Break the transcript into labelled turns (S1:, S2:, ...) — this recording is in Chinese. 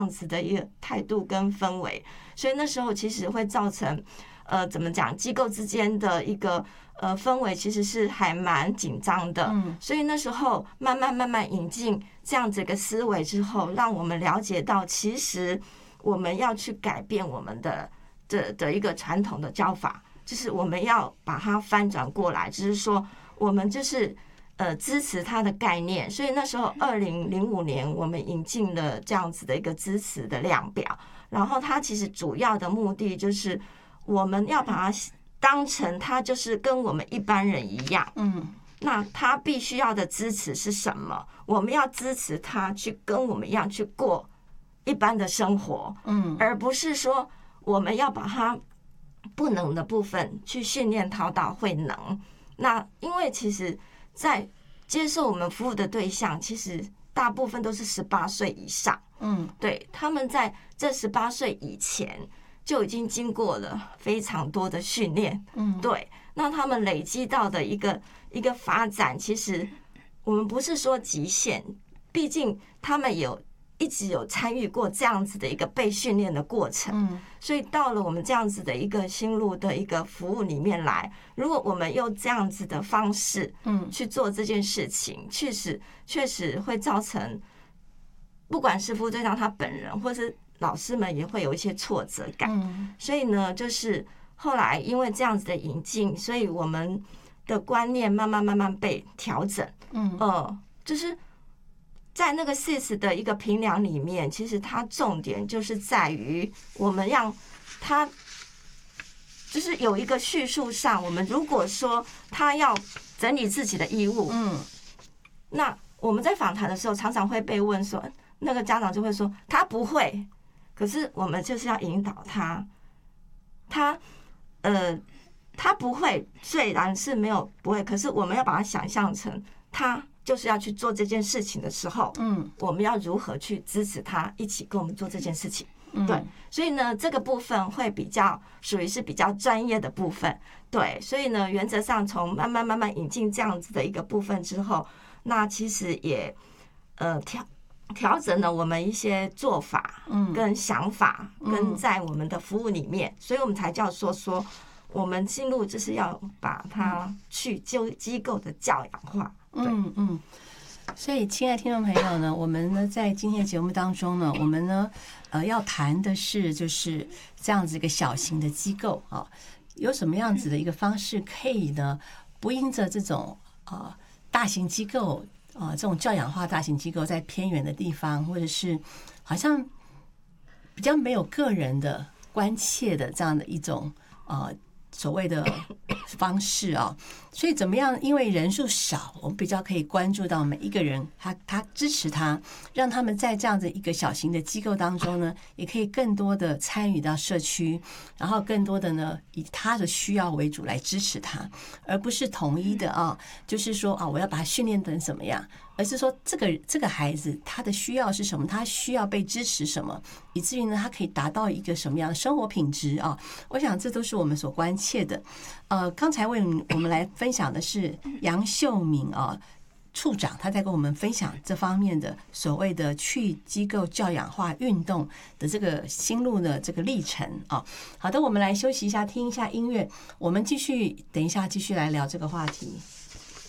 S1: 样子的一个态度跟氛围，所以那时候其实会造成怎么讲，机构之间的一个氛围其实是还蛮紧张的。所以那时候慢慢引进这样子一个思维之后，让我们了解到，其实我们要去改变我们的一个传统的教法，就是我们要把它翻转过来，就是说我们就是支持它的概念。所以那时候2005年我们引进了这样子的一个支持的量表，然后它其实主要的目的就是我们要把它当成它就是跟我们一般人一样，那他必须要的支持是什么？我们要支持他去跟我们一样去过一般的生活，而不是说我们要把他不能的部分去训练他到会能。那因为其实在接受我们服务的对象，其实大部分都是18岁以上，对，他们在这18岁以前就已经经过了非常多的训练，对，那他们累积到的一个发展，其实我们不是说极限，毕竟他们一直有参与过这样子的一个被训练的过程，所以到了我们这样子的一个心路的一个服务里面来，如果我们用这样子的方式去做这件事情，确实会造成不管是服务对象他本人或是老师们也会有一些挫折感，所以呢，就是后来因为这样子的引进，所以我们的观念慢慢被调整，就是在那个 SIS 的一个评量里面，其实它重点就是在于我们让它就是有一个叙述上，我们如果说他要整理自己的义务，那我们在访谈的时候常常会被问说，那个家长就会说他不会。可是我们就是要引导他不会，虽然是没有不会，可是我们要把它想象成他就是要去做这件事情的时候，我们要如何去支持他一起跟我们做这件事情，对，所以呢，这个部分会比较属于是比较专业的部分，对，所以呢，原则上从慢慢引进这样子的一个部分之后，那其实也调整了我们一些做法跟想法，跟在我们的服务里面，所以我们才叫说我们进入就是要把它去机构的教养化。
S2: 所以亲爱的听众朋友呢，我们呢在今天的节目当中呢，我们呢要谈的是就是这样子一个小型的机构啊，有什么样子的一个方式可以呢不因着这种大型机构这种教养化大型机构在偏远的地方，或者是好像比较没有个人的关切的这样的一种所谓的方式啊，所以怎么样？因为人数少，我们比较可以关注到每一个人，他支持他，让他们在这样的一个小型的机构当中呢，也可以更多的参与到社区，然后更多的呢以他的需要为主来支持他，而不是统一的就是说我要把他训练成怎么样，而是说这个孩子他的需要是什么，他需要被支持什么，以至于呢他可以达到一个什么样的生活品质啊？我想这都是我们所关切的。刚才为我们来分享的是杨秀敏处长，他在跟我们分享这方面的所谓的去机构教养化运动的这个心路的这个历程啊。好的，我们来休息一下，听一下音乐，我们等一下继续来聊这个话题。